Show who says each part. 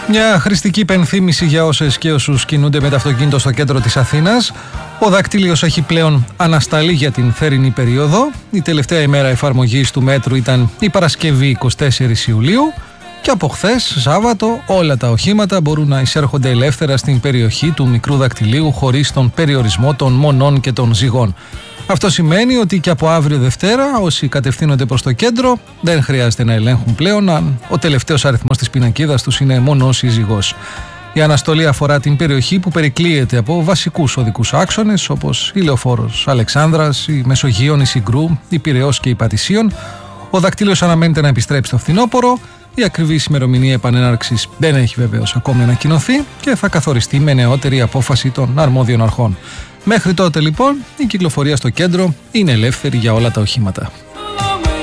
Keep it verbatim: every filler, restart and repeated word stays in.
Speaker 1: Μια χρηστική υπενθύμηση για όσες και όσους κινούνται με το αυτοκίνητο στο κέντρο της Αθήνας. Ο δακτύλιος έχει πλέον ανασταλεί για την θερινή περίοδο. Η τελευταία ημέρα εφαρμογής του μέτρου ήταν η Παρασκευή εικοστή τέταρτη Ιουλίου και από χθες, Σάββατο, όλα τα οχήματα μπορούν να εισέρχονται ελεύθερα στην περιοχή του μικρού δακτυλίου χωρίς τον περιορισμό των μονών και των ζυγών. Αυτό σημαίνει ότι και από αύριο Δευτέρα όσοι κατευθύνονται προς το κέντρο δεν χρειάζεται να ελέγχουν πλέον αν ο τελευταίος αριθμός της πινακίδας τους είναι μονός ή ζυγός. Η αναστολή αφορά την περιοχή που περικλείεται από βασικούς οδικούς άξονες όπως η Λεωφόρος Αλεξάνδρας, η Μεσογείων, η Συγκρού, η Πειραιώς και η Πατησίων. Ο δακτύλιος αναμένεται να επιστρέψει το φθινόπωρο. Η ακριβής ημερομηνία επανέναρξης δεν έχει βεβαίως ακόμη ανακοινωθεί και θα καθοριστεί με νεότερη απόφαση των αρμόδιων αρχών. Μέχρι τότε λοιπόν η κυκλοφορία στο κέντρο είναι ελεύθερη για όλα τα οχήματα.